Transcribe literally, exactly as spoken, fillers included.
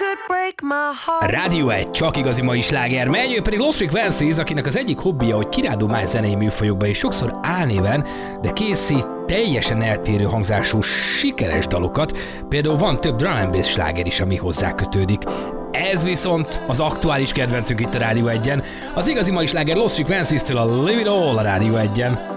Rádió egy, csak igazi mai sláger, mely ő pedig Lost Frequencies, akinek az egyik hobbija, hogy kirándul más zenei műfajokba, és sokszor álnéven, de készít teljesen eltérő hangzású, sikeres dalokat, például van több drum and bass sláger is, ami hozzá kötődik. Ez viszont az aktuális kedvencünk itt a Rádió egyen, az igazi mai sláger Lost Frequencies-től a Live It All a Rádió egyen.